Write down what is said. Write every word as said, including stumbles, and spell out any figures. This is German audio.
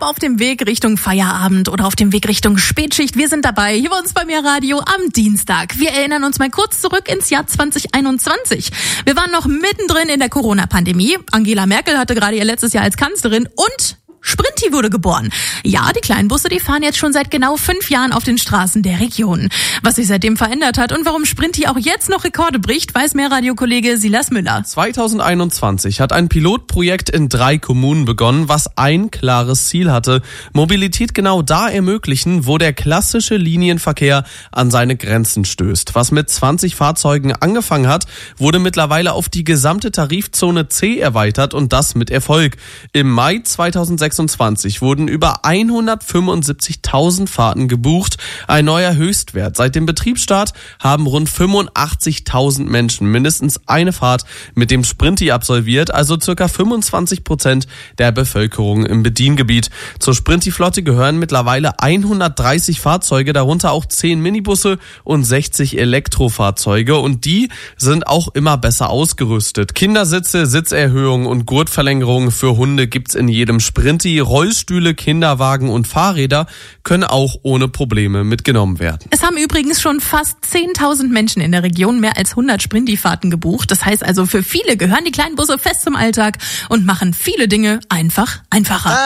Ob auf dem Weg Richtung Feierabend oder auf dem Weg Richtung Spätschicht, wir sind dabei, hier bei uns bei Mehr Radio am Dienstag. Wir erinnern uns mal kurz zurück ins Jahr zwanzig einundzwanzig. Wir waren noch mittendrin in der Corona-Pandemie. Angela Merkel hatte gerade ihr letztes Jahr als Kanzlerin und Sprinti wurde geboren. Ja, die kleinen Busse, die fahren jetzt schon seit genau fünf Jahren auf den Straßen der Region. Was sich seitdem verändert hat und warum Sprinti auch jetzt noch Rekorde bricht, weiß Mehrradio-Kollege Silas Müller. zwanzig einundzwanzig hat ein Pilotprojekt in drei Kommunen begonnen, was ein klares Ziel hatte: Mobilität genau da ermöglichen, wo der klassische Linienverkehr an seine Grenzen stößt. Was mit zwanzig Fahrzeugen angefangen hat, wurde mittlerweile auf die gesamte Tarifzone C erweitert und das mit Erfolg. Im Mai zweitausendsechsundzwanzig wurden über hundertfünfundsiebzigtausend Fahrten gebucht, ein neuer Höchstwert. Seit dem Betriebsstart haben rund fünfundachtzigtausend Menschen mindestens eine Fahrt mit dem Sprinti absolviert, also circa fünfundzwanzig Prozent der Bevölkerung im Bediengebiet. Zur Sprinti-Flotte gehören mittlerweile hundertdreißig Fahrzeuge, darunter auch zehn Minibusse und sechzig Elektrofahrzeuge, und die sind auch immer besser ausgerüstet. Kindersitze, Sitzerhöhungen und Gurtverlängerungen für Hunde gibt's in jedem Sprinti. Rollstühle, Kinderwagen und Fahrräder können auch ohne Probleme mitgenommen werden. Es haben übrigens schon fast zehntausend Menschen in der Region mehr als hundert Sprinti-Fahrten gebucht. Das heißt also, für viele gehören die kleinen Busse fest zum Alltag und machen viele Dinge einfach einfacher.